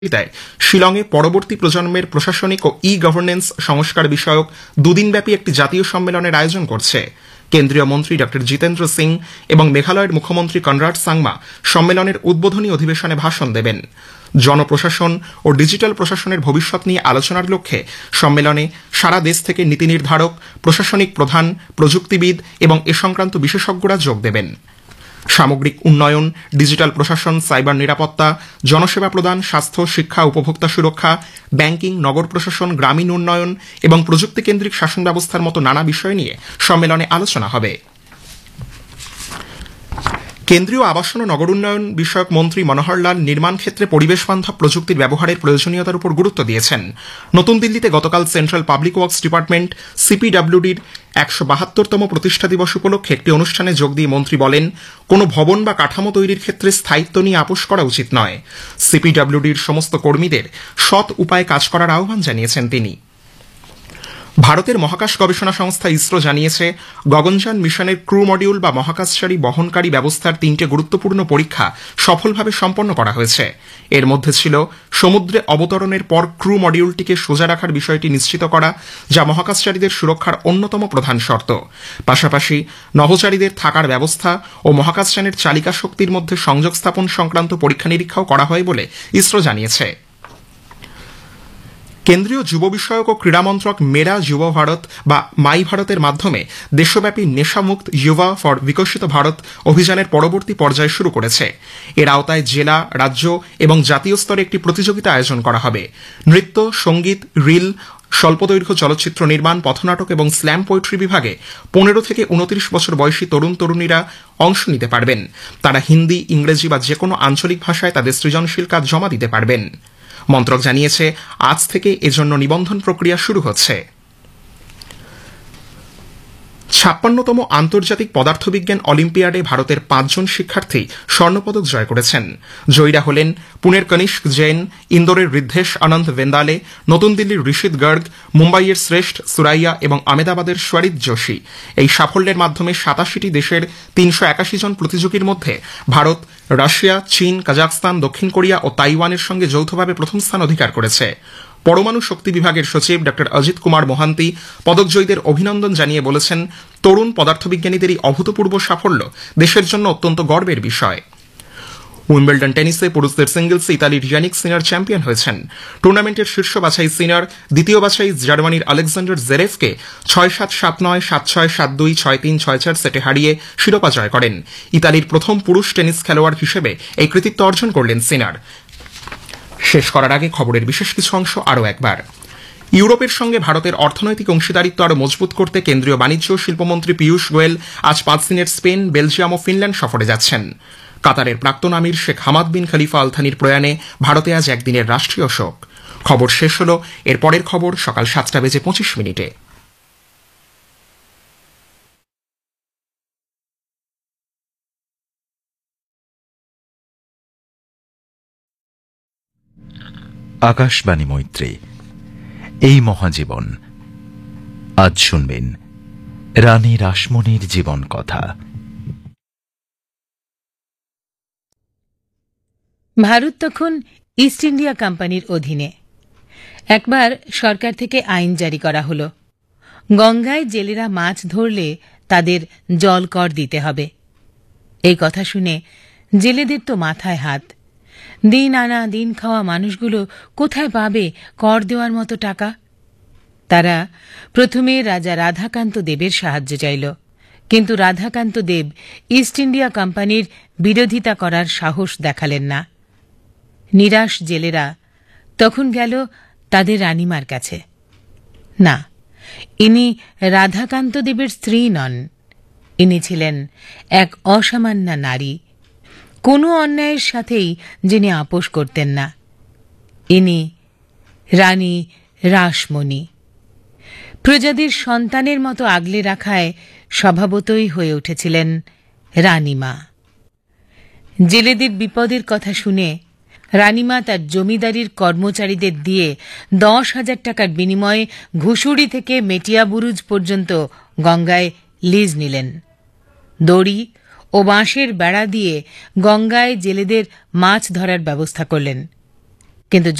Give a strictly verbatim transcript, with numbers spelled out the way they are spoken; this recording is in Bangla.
শিলংয়ে পরবর্তী প্রজন্মের প্রশাসনিক ও ই গভর্নেন্স সংস্কার বিষয়ক দুদিনব্যাপী একটি জাতীয় সম্মেলনের আয়োজন করছে। কেন্দ্রীয় মন্ত্রী ড জিতেন্দ্র সিং এবং মেঘালয়ের মুখ্যমন্ত্রী কনরাড সাংমা সম্মেলনের উদ্বোধনী অধিবেশনে ভাষণ দেবেন। জনপ্রশাসন ও ডিজিটাল প্রশাসনের ভবিষ্যৎ নিয়ে আলোচনার লক্ষ্যে সম্মেলনে সারা দেশ থেকে নীতি নির্ধারক, প্রশাসনিক প্রধান, প্রযুক্তিবিদ এবং এ সংক্রান্ত বিশেষজ্ঞরা যোগ দেবেন। সামগ্রিক উন্নয়ন, ডিজিটাল প্রশাসন, সাইবার নিরাপত্তা, জনসেবা প্রদান, স্বাস্থ্য, শিক্ষা, উপভোক্তা সুরক্ষা, ব্যাংকিং, নগর প্রশাসন, গ্রামীণ উন্নয়ন এবং প্রযুক্তি কেন্দ্রিক শাসন ব্যবস্থার মতো নানা বিষয় নিয়ে সম্মেলনে আলোচনা হবে। কেন্দ্রীয় আবাসন ও নগর উন্নয়ন বিষয়ক মন্ত্রী মনোহর লাল নির্মাণ ক্ষেত্রে পরিবেশ বান্ধব প্রযুক্তির ব্যবহারের প্রয়োজনীয়তার উপর গুরুত্ব দিয়েছেন। নতুন দিল্লিতে গতকাল সেন্ট্রাল পাবলিক ওয়ার্কস ডিপার্টমেন্ট সিপিডব্লিউডির একশো বাহাত্তরতম প্রতিষ্ঠা দিবস উপলক্ষে একটি অনুষ্ঠানে যোগ দিয়ে মন্ত্রী বলেন, কোনো ভবন বা কাঠামো তৈরির ক্ষেত্রে স্থায়িত্ব নিয়ে আপোষ করা উচিত নয়। সিপিডব্লিউডির সমস্ত কর্মীদের সৎ উপায়ে কাজ করার আহ্বান জানিয়েছেন তিনি। ভারতের মহাকাশ গবেষণা সংস্থা ইসরো জানিয়েছে, গগনযান মিশনের ক্রু মডিউল বা মহাকাশচারী বহনকারী ব্যবস্থার তিনটে গুরুত্বপূর্ণ পরীক্ষা সফলভাবে সম্পন্ন করা হয়েছে। এর মধ্যে ছিল সমুদ্রে অবতরণের পর ক্রু মডিউলটিকে সোজা রাখার বিষয়টি নিশ্চিত করা, যা মহাকাশচারীদের সুরক্ষার অন্যতম প্রধান শর্ত। পাশাপাশি নভোচারীদের থাকার ব্যবস্থা ও মহাকাশযানের চালিকা শক্তির মধ্যে সংযোগ স্থাপন সংক্রান্ত পরীক্ষা নিরীক্ষাও করা হয় বলে ইসরো জানিয়েছে। কেন্দ্রীয় যুব বিষয়ক ও ক্রীড়া মন্ত্রক মেরা যুব ভারত বা মাই ভারতের মাধ্যমে দেশব্যাপী নেশামুক্ত যুবা ফর বিকশিত ভারত অভিযানের পরবর্তী পর্যায় শুরু করেছে। এর আওতায় জেলা, রাজ্য এবং জাতীয় স্তরে একটি প্রতিযোগিতা আয়োজন করা হবে। নৃত্য, সঙ্গীত, রিল, স্বল্পদৈর্ঘ্য চলচ্চিত্র নির্মাণ, পথনাটক এবং স্ল্যাম পোয়েট্রি বিভাগে পনেরো থেকে উনত্রিশ বছর বয়সী তরুণ তরুণীরা অংশ নিতে পারবেন। তারা হিন্দি, ইংরেজি বা যে কোনো আঞ্চলিক ভাষায় তাদের সৃজনশীল কাজ জমা দিতে পারবেন। মন্ত্রক জানিয়েছে, আজ থেকে এজন্য নিবন্ধন প্রক্রিয়া শুরু হচ্ছে। ছাপ্পান্নতম আন্তর্জাতিক পদার্থবিজ্ঞান অলিম্পিয়াডে ভারতের পাঁচজন শিক্ষার্থী স্বর্ণপদক জয় করেছেন। জয়ীরা হলেন পুনের কনিষ্ক জৈন, ইন্দোরের ঋদ্ধেশ আনন্দ ভেন্দালে, নতুন দিল্লির ঋষিত গর্গ, মুম্বাইয়ের শ্রেষ্ঠ সুরাইয়া এবং আমেদাবাদের স্বরিত যোশী। এই সাফল্যের মাধ্যমে সাতাশিটি দেশের তিনশো একাশি জন প্রতিযোগীর মধ্যে ভারত রাশিয়া, চীন, কাজাখস্তান, দক্ষিণ কোরিয়া ও তাইওয়ানের সঙ্গে যৌথভাবে প্রথম স্থান অধিকার করেছে। পরমাণু শক্তি বিভাগের সচিব ড অজিত কুমার মোহান্তি পদকজয়ীদের অভিনন্দন জানিয়ে বলেছেন, তরুণ পদার্থবিজ্ঞানীদের এই অভূতপূর্ব সাফল্য দেশের জন্য অত্যন্ত গর্বের বিষয়। উইম্বলডন টেনিসে পুরুষদের সিঙ্গলসে ইতালির ইয়ানিক সিনার চ্যাম্পিয়ন হয়েছেন। টুর্নামেন্টের শীর্ষ বাছাই সিনার দ্বিতীয় বাছাই জার্মানির আলেকজান্ডার জেরেভকে ছয় সাত, সাত নয়, সাত ছয়, সাত দুই, ছয় তিন, ছয় চার সেটে হারিয়ে শিরোপা জয় করেন। ইতালির প্রথম পুরুষ টেনিস খেলোয়াড় হিসেবে এই কৃতিত্ব অর্জন করলেন সিনার। শেষ করার আগে খবরের বিশেষ কিছু অংশ আরও একবার। ইউরোপের সঙ্গে ভারতের অর্থনৈতিক অংশীদারিত্ব আরও মজবুত করতে কেন্দ্রীয় বাণিজ্য ও শিল্পমন্ত্রী পীয়ূষ গোয়েল আজ পাঁচ দিনের স্পেন, বেলজিয়াম ও ফিনল্যান্ড সফরে যাচ্ছেন। কাতারের প্রাক্তন আমির শেখ হামাদ বিন খলিফা আল থানির প্রয়াণে ভারতে আজ একদিনের রাষ্ট্রীয় শোক। খবর শেষ হল। এর পরের খবর সকাল সাতটা বেজে পঁচিশ মিনিটে। আকাশবাণী মৈত্রী, এই মহাজীবন। আজ শুনবেন রানী রাসমণির জীবন কথা। ভারত তখন ইস্ট ইন্ডিয়া কোম্পানির অধীনে। একবার সরকার থেকে আইন জারি করা হল, গঙ্গায় জেলেরা মাছ ধরলে তাদের জল কর দিতে হবে। এই কথা শুনে জেলেদের তো মাথায় হাত। দিন আনা দিন খাওয়া মানুষগুলো কোথায় পাবে কর দেওয়ার মতো টাকা? তারা প্রথমে রাজা রাধাকান্ত দেবের সাহায্য চাইল, কিন্তু রাধাকান্ত দেব ইস্ট ইন্ডিয়া কোম্পানির বিরোধিতা করার সাহস দেখালেন না। নিরাশ জেলেরা তখন গেল তাদের রানীমার কাছে। না, ইনি রাধাকান্ত দেবের স্ত্রী নন, ইনি ছিলেন এক অসামান্যা নারী, কোনো অন্যায়ের সাথেই যিনি আপোষ করতেন না। ইনি রানী রাসমণি। প্রজাদের সন্তানের মতো আগলে রাখায় স্বভাবতই হয়ে উঠেছিলেন রানীমা। জেলেদের বিপদের কথা শুনে রানীমা তার জমিদারির কর্মচারীদের দিয়ে দশ হাজার টাকার বিনিময়ে ঘুষুড়ি থেকে মেটিয়া বুরুজ পর্যন্ত গঙ্গায় লিজ নিলেন। দড়ি ও বাঁশের বেড়া দিয়ে গঙ্গায় জেলেদের মাছ ধরার ব্যবস্থা করলেন। কিন্তু